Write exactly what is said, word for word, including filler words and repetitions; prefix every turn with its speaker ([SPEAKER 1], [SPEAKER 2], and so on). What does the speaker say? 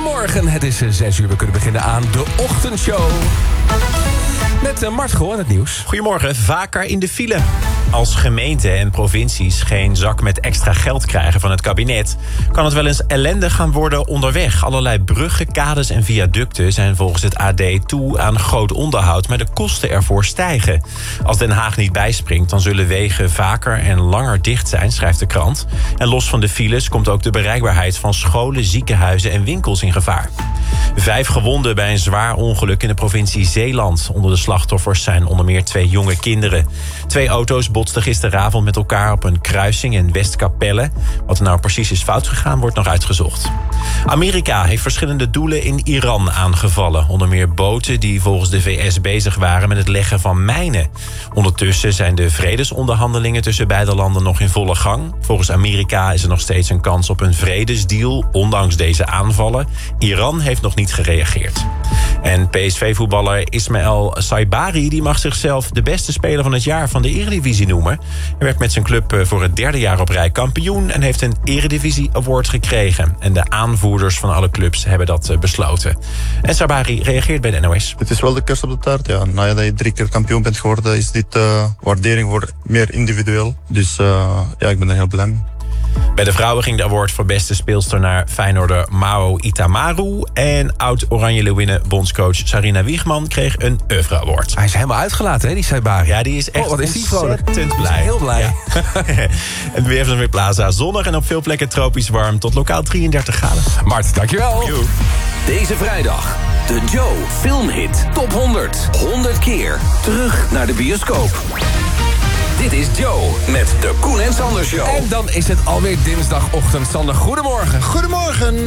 [SPEAKER 1] Goedemorgen, het is zes uur. We kunnen beginnen aan de ochtendshow. Met uh, Mart Goor aan het nieuws.
[SPEAKER 2] Goedemorgen, vaker in de file. Als gemeenten en provincies geen zak met extra geld krijgen van het kabinet, kan het wel eens ellendig gaan worden onderweg. Allerlei bruggen, kades en viaducten zijn volgens het A D toe aan groot onderhoud, maar de kosten ervoor stijgen. Als Den Haag niet bijspringt, dan zullen wegen vaker en langer dicht zijn, schrijft de krant. En los van de files komt ook de bereikbaarheid van scholen, ziekenhuizen en winkels in gevaar. Vijf gewonden bij een zwaar ongeluk in de provincie Zeeland. Onder de slachtoffers zijn onder meer twee jonge kinderen. Twee auto's botsten gisteravond met elkaar op een kruising in Westkapelle. Wat er nou precies is fout gegaan, wordt nog uitgezocht. Amerika heeft verschillende doelen in Iran aangevallen. Onder meer boten die volgens de V S bezig waren met het leggen van mijnen. Ondertussen zijn de vredesonderhandelingen tussen beide landen nog in volle gang. Volgens Amerika is er nog steeds een kans op een vredesdeal, ondanks deze aanvallen. Iran heeft nog niet gereageerd. En P S V-voetballer Ismaël Saibari die mag zichzelf de beste speler van het jaar van de Eredivisie noemen. Hij werd met zijn club voor het derde jaar op rij kampioen en heeft een Eredivisie Award gekregen. En de aanvoerders van alle clubs hebben dat besloten. En Saibari reageert bij de N O S.
[SPEAKER 3] Het is wel de kerst op de taart, ja. Nadat je drie keer kampioen bent geworden, is dit uh, waardering voor meer individueel. Dus uh, ja, ik ben er heel blij mee.
[SPEAKER 2] Bij de vrouwen ging de award voor beste speelster naar Feyenoorder Mao Itamaru. En oud-Oranje Leeuwinnen bondscoach Sarina Wiegman kreeg een Oeuvre Award.
[SPEAKER 1] Hij is helemaal uitgelaten, hè, die Saibari.
[SPEAKER 2] Ja, die is echt
[SPEAKER 1] oh, wat is die vrolijk.
[SPEAKER 2] ontzettend blij.
[SPEAKER 1] Heel blij.
[SPEAKER 2] Ja. Het weer van weer Plaza. Zonnig en op veel plekken tropisch warm. Tot lokaal drieëndertig graden.
[SPEAKER 1] Mart, dankjewel.
[SPEAKER 2] Yo.
[SPEAKER 4] Deze vrijdag, de Joe Filmhit Top honderd. honderd keer terug naar de bioscoop. Dit is Joe met de Koen en Sander Show.
[SPEAKER 1] En dan is het alweer dinsdagochtend. Sander, goedemorgen.
[SPEAKER 5] Goedemorgen.